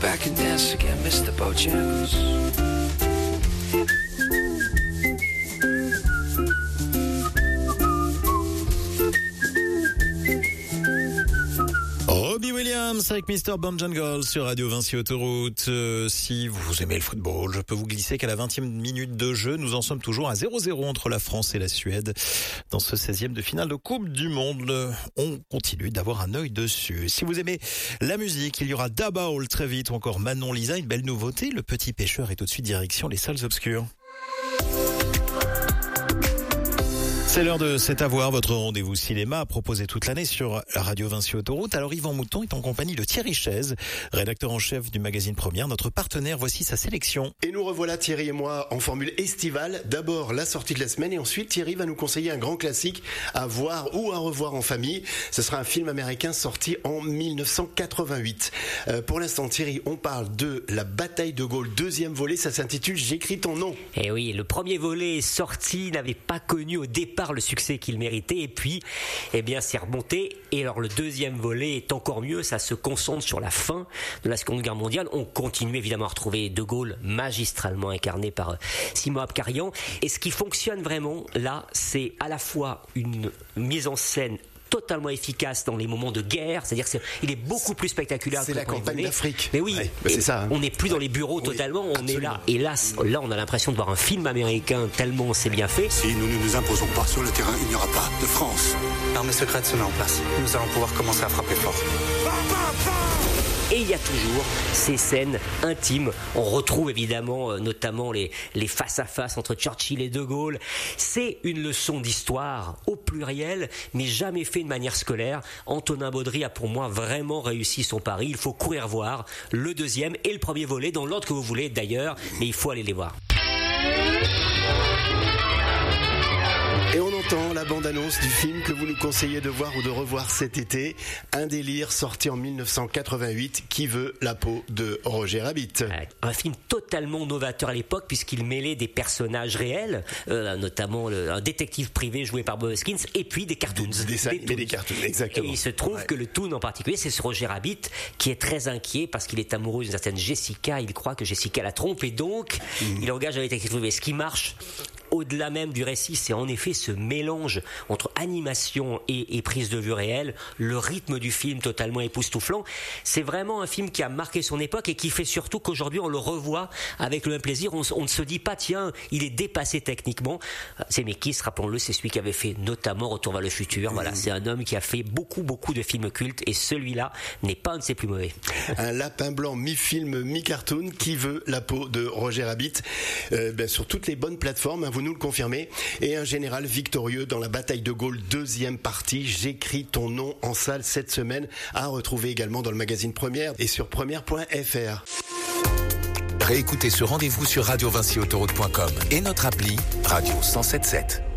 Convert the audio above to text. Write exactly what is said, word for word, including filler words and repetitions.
back and dance again, Mister Bojangles. Robbie Williams avec Mister Bojangles sur Radio Vinci Autoroute. Euh, si vous aimez le football, je peux vous glisser qu'à la vingtième minute de jeu, nous en sommes toujours à zéro zéro entre la France et la Suède. Dans ce seizième de finale de Coupe du Monde, on continue d'avoir un œil dessus. Si vous aimez la musique, il y aura Da Baul très vite ou encore Manon Lisa, une belle nouveauté. Le Petit Pêcheur est tout de suite direction les salles obscures. C'est l'heure de C'est à voir, votre rendez-vous cinéma proposé toute l'année sur Radio Vinci Autoroute. Alors Yvan Mouton est en compagnie de Thierry Chaise, rédacteur en chef du magazine Première, notre partenaire. Voici sa sélection. Et nous revoilà Thierry et moi en formule estivale. D'abord la sortie de la semaine et ensuite Thierry va nous conseiller un grand classique à voir ou à revoir en famille. Ce sera un film américain sorti en dix-neuf cent quatre-vingt-huit. Euh, pour l'instant Thierry, on parle de La bataille de Gaulle, deuxième volet, ça s'intitule J'écris ton nom. Et oui, le premier volet sorti n'avait pas connu au départ le succès qu'il méritait et puis eh bien c'est remonté. Et alors le deuxième volet est encore mieux, ça se concentre sur la fin de la Seconde Guerre mondiale. On continue évidemment à retrouver De Gaulle magistralement incarné par Simon Abkarian, et ce qui fonctionne vraiment là, c'est à la fois une mise en scène totalement efficace dans les moments de guerre, c'est-à-dire qu'il est beaucoup plus spectaculaire. C'est que la campagne d'Afrique. Mais oui, ouais, bah c'est ça. Hein. On n'est plus dans les bureaux oui, totalement, on absolument. est là. Et là, là, on a l'impression de voir un film américain tellement c'est bien fait. Si nous ne nous imposons pas sur le terrain, il n'y aura pas de France. L'armée secrète se met en place. Nous allons pouvoir commencer à frapper fort. Et il y a toujours ces scènes intimes. On retrouve évidemment euh, notamment les, les face-à-face entre Churchill et De Gaulle. C'est une leçon d'histoire au pluriel, mais jamais fait de manière scolaire. Antonin Baudry a pour moi vraiment réussi son pari. Il faut courir voir le deuxième et le premier volet, dans l'ordre que vous voulez d'ailleurs, mais il faut aller les voir. Et on entend la bande-annonce du film que vous nous conseillez de voir ou de revoir cet été. Un délire sorti en dix-neuf cent quatre-vingt-huit, Qui veut la peau de Roger Rabbit. Un film totalement novateur à l'époque puisqu'il mêlait des personnages réels, euh, notamment le, un détective privé joué par Bob Hoskins et puis des cartoons. Des dessins, mais des cartoons, exactement. Et il se trouve ouais. que le toon en particulier, c'est ce Roger Rabbit qui est très inquiet parce qu'il est amoureux d'une certaine Jessica. Il croit que Jessica la trompe et donc mmh. il engage un détective privé. Ce qui marche au-delà même du récit, c'est en effet ce mélange entre animation et, et prise de vue réelle, le rythme du film totalement époustouflant. C'est vraiment un film qui a marqué son époque et qui fait surtout qu'aujourd'hui on le revoit avec le même plaisir. On, on ne se dit pas tiens, il est dépassé techniquement. Zemeckis, rappelons-le, c'est celui qui avait fait notamment Retour vers le futur. Mmh. Voilà, c'est un homme qui a fait beaucoup beaucoup de films cultes et celui-là n'est pas un de ses plus mauvais. Un lapin blanc mi-film mi-cartoon, Qui veut la peau de Roger Rabbit, euh, ben, sur toutes les bonnes plateformes, hein, vous nous le confirmez, et un général victorieux dans la bataille de Gaulle, deuxième partie, J'écris ton nom en salle cette semaine, à retrouver également dans le magazine Première et sur première point f r. Réécoutez ce rendez-vous sur radio vinci autoroute point com et notre appli Radio cent sept sept.